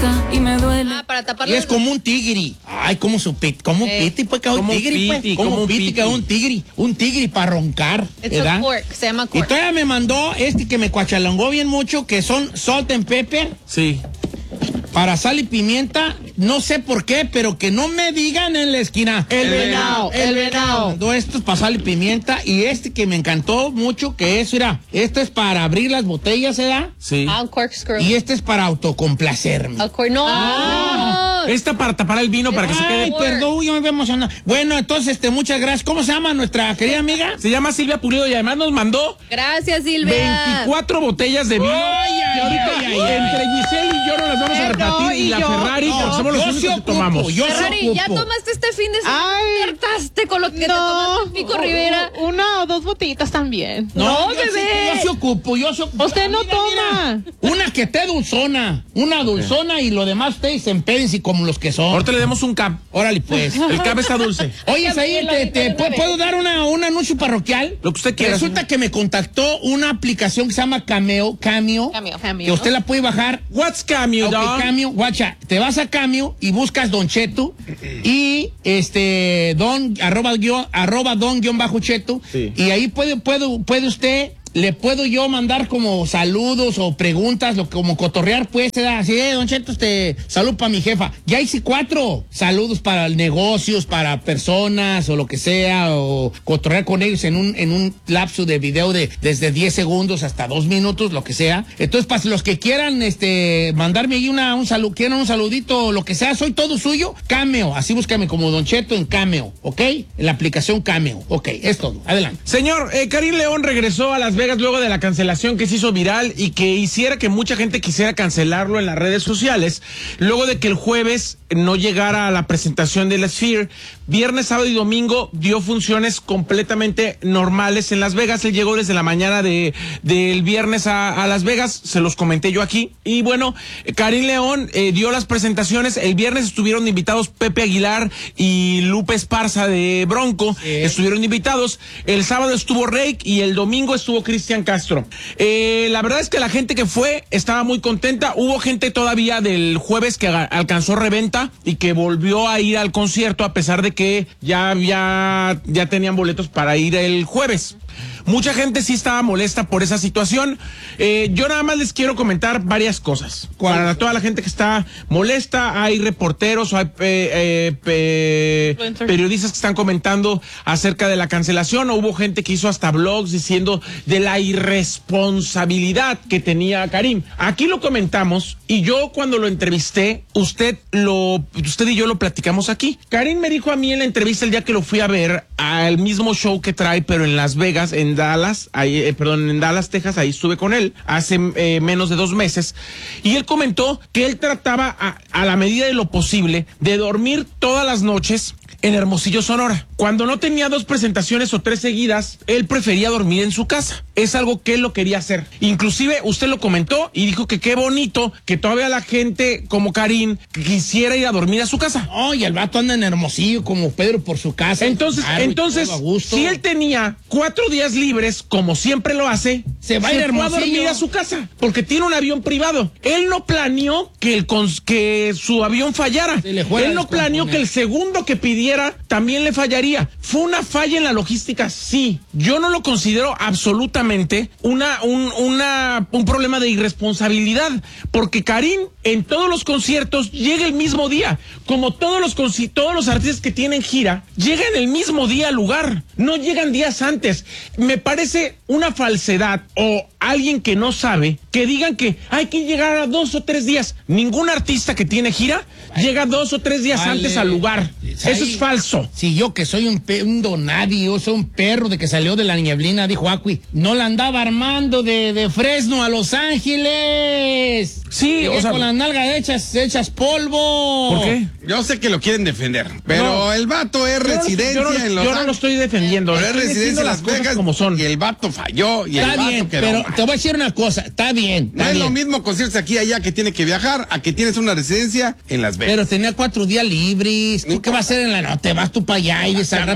cerca y me duele. Para taparlo. Y es como un tigre. Ay, como su piti, como piti, pues que un tigre, pues. Como piti, que un tigre para roncar, ¿verdad? Se llama Y cork. todavía me mandó que me cuachalongó bien mucho, que son salt and pepper. Sí. Para sal y pimienta, no sé por qué, pero que no me digan en la esquina. El venado. Mandó esto es para sal y pimienta, y que me encantó mucho, que es, mira, esto es para abrir las botellas, ¿verdad? Sí. Un corkscrew. Y este es para autocomplacerme. Esta para tapar el vino para que se quede. Ay, perdón, yo me voy a emocionar. Bueno, entonces, muchas gracias. ¿Cómo se llama nuestra querida amiga? Se llama Silvia Pulido y además nos mandó Gracias, Silvia. 24 botellas de vino. Y ahorita entre Giselle y yo no las vamos a repartir. Y la Ferrari, porque somos los únicos que tomamos. Ferrari, ya tomaste este fin de semana. Hartaste con lo que te tomaste, Pico Rivera. Una o dos botellitas también. No, yo bebé. yo se ocupo. Usted no toma. Una que esté dulzona. Una dulzona y lo demás ustedes empédense como los que son. Ahorita le demos un cap. Órale, pues. El cap está dulce. Oye, ahí ¿puedo dar un anuncio parroquial? Lo que usted quiera. Resulta que me contactó una aplicación que se llama Cameo. Que usted la puede bajar. What's Cameo, dog? Cameo, guacha, te vas a Cameo y buscas Don Cheto y don guión bajo Cheto. Sí. Y ahí puede usted. Le puedo yo mandar como saludos o preguntas, como cotorrear, pues, así, Don Cheto, salud para mi jefa. Ya hice 4 saludos para negocios, para personas o lo que sea, o cotorrear con ellos en un lapso de video desde 10 segundos hasta 2 minutos, lo que sea. Entonces, para los que quieran mandarme ahí quieran un saludito, lo que sea, soy todo suyo, Cameo, así búscame como Don Cheto en Cameo, ¿ok? En la aplicación Cameo, ok, es todo, adelante. Señor, Karim León regresó a Las Vegas luego de la cancelación que se hizo viral y que hiciera que mucha gente quisiera cancelarlo en las redes sociales, luego de que el jueves no llegara a la presentación de la Sphere. Viernes, sábado y domingo dio funciones completamente normales en Las Vegas. Él llegó desde la mañana del viernes a Las Vegas, se los comenté yo aquí. Y bueno, Karim León dio las presentaciones. El viernes estuvieron invitados Pepe Aguilar y Lupe Esparza de Bronco, estuvieron invitados. El sábado estuvo Rake y el domingo estuvo Cristian Castro. La verdad es que la gente que fue estaba muy contenta. Hubo gente todavía del jueves que alcanzó reventa y que volvió a ir al concierto a pesar de que ya tenían boletos para ir el jueves. Mucha gente sí estaba molesta por esa situación. Yo nada más les quiero comentar varias cosas. Para toda la gente que está molesta, hay reporteros, hay periodistas que están comentando acerca de la cancelación. Hubo gente que hizo hasta blogs diciendo de la irresponsabilidad que tenía Karim. Aquí lo comentamos y yo cuando lo entrevisté, usted y yo lo platicamos aquí. Karim me dijo a mí en la entrevista el día que lo fui a ver al mismo show que trae, pero en Las Vegas, en Dallas, Texas, ahí estuve con él hace menos de 2 meses, y él comentó que él trataba a la medida de lo posible de dormir todas las noches en Hermosillo, Sonora. Cuando no tenía 2 presentaciones o 3 seguidas, él prefería dormir en su casa. Es algo que él lo quería hacer. Inclusive usted lo comentó y dijo que qué bonito que todavía la gente como Karim quisiera ir a dormir a su casa. No, y el vato anda en Hermosillo como Pedro por su casa. Entonces, si él tenía 4 días libres, como siempre lo hace, se va a ir a dormir a su casa, porque tiene un avión privado. Él no planeó que su avión fallara. Él no planeó que el segundo que pidiera también le fallaría. Fue una falla en la logística, sí. Yo no lo considero absolutamente un problema de irresponsabilidad, porque Karim en todos los conciertos llega el mismo día. Como todos los artistas que tienen gira, llegan el mismo día al lugar, no llegan días antes. Me parece una falsedad o alguien que no sabe que digan que hay que llegar a 2 o 3 días. Ningún artista que tiene gira llega 2 o 3 días antes al lugar. Eso es falso. Si yo que soy un donadie, yo soy un perro de que salió de la nieblina, dijo Acui, no la andaba armando de Fresno a Los Ángeles. Sí, o sea, con las nalgas hechas polvo. ¿Por qué? Yo sé que lo quieren defender, pero el vato es residencia en Los Ángeles. Yo no lo estoy defendiendo. Pero es residencia en Las Vegas como son. Y el vato falló y está bien, pero te voy a decir una cosa, está bien. No es lo mismo conciertos aquí y allá que tiene que viajar a que tienes una residencia en Las Vegas. Pero tenía 4 días libres. ¿Tú qué vas a hacer en la noche? Vas tú para allá y dices, al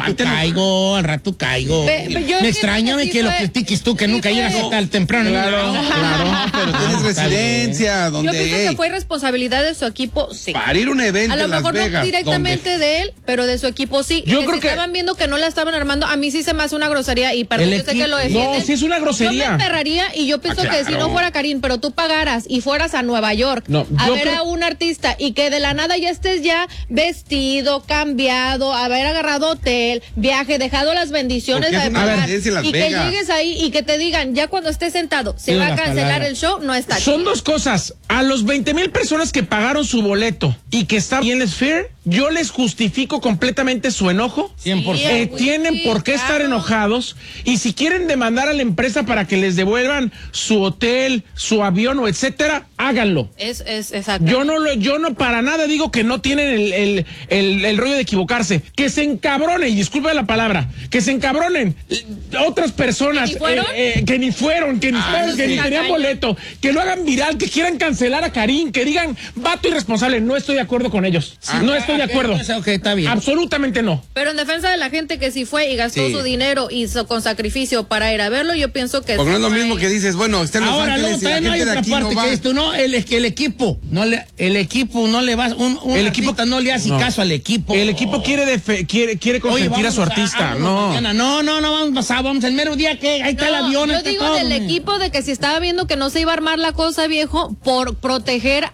rato caigo. Me extraña que lo critiques tú, que nunca llegas hasta el temprano. Claro, pero tienes residencia. vaya donde... Yo pienso que fue responsabilidad de su equipo, sí. Para ir a un evento A lo en Las mejor Vegas, no directamente de él, pero de su equipo sí. Yo que creo si que estaban viendo que no la estaban armando, a mí sí se me hace una grosería y perdón, yo sé que lo defienden. No, sí es una grosería. Yo me emperraría y yo pienso que si no fuera Karim, pero tú pagaras y fueras a Nueva York a ver a un artista y que de la nada ya estés ya vestido, cambiado, haber agarrado hotel, viaje, dejado las bendiciones de pagar, y que llegues ahí y que te digan, ya cuando estés sentado, se va a cancelar el show, no está. Son dos cosas. A los 20,000 personas que pagaron su boleto y que están en el Sphere, yo les justifico completamente su enojo. 100%. Tienen por qué estar enojados, y si quieren demandar a la empresa para que les devuelvan su hotel, su avión o etcétera, háganlo. Es exacto. Yo no para nada digo que no tienen el rollo de equivocarse. Que se encabronen, y disculpe la palabra, que se encabronen otras personas que ni fueron, que ni tenían boleto, que lo hagan viral, que quieran cancelar a Karim, que digan vato irresponsable. No estoy de acuerdo con ellos. No estoy de acuerdo. Está bien. Absolutamente no. Pero en defensa de la gente que sí fue y gastó su dinero y con sacrificio para ir a verlo, yo pienso que... Porque no es lo mismo que dices, bueno, está en Los Ángeles y la gente hay de otra aquí parte no va. que esto, no, el equipo no le va, el equipo no le hace caso al equipo. El equipo quiere consentir a su artista. No, vamos el mero día que ahí está el avión. Yo digo del equipo de que si estaba viendo que no se iba a armar la cosa, viejo, por proteger